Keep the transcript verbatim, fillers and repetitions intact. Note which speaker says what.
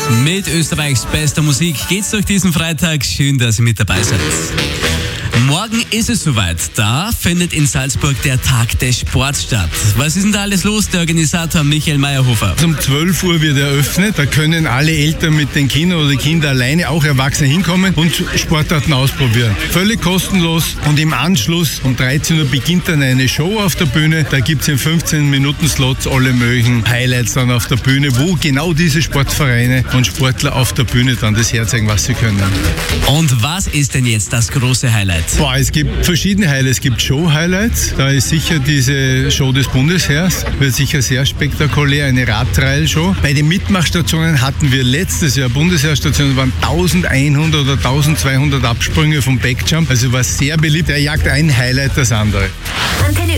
Speaker 1: Mit Österreichs bester Musik geht's durch diesen Freitag. Schön, dass ihr mit dabei seid. Morgen ist es soweit. Da findet in Salzburg der Tag des Sports statt. Was ist denn da alles los? Der Organisator Michael Meyerhofer.
Speaker 2: Um zwölf Uhr wird eröffnet. Da können alle Eltern mit den Kindern oder die Kinder alleine, auch Erwachsene, hinkommen und Sportarten ausprobieren. Völlig kostenlos. Und im Anschluss um dreizehn Uhr beginnt dann eine Show auf der Bühne. Da gibt es in fünfzehn Minuten Slots alle möglichen Highlights dann auf der Bühne, wo genau diese Sportvereine und Sportler auf der Bühne dann das herzeigen, was sie können.
Speaker 1: Und was ist denn jetzt das große Highlight?
Speaker 2: Boah, es gibt verschiedene Highlights. Es gibt Show-Highlights. Da ist sicher diese Show des Bundesheers. Wird sicher sehr spektakulär, eine Radtrail-Show. Bei den Mitmachstationen hatten wir letztes Jahr Bundesheerstationen, waren elfhundert oder zwölfhundert Absprünge vom Backjump. Also war sehr beliebt. Er jagt ein Highlight das andere.
Speaker 3: Antenne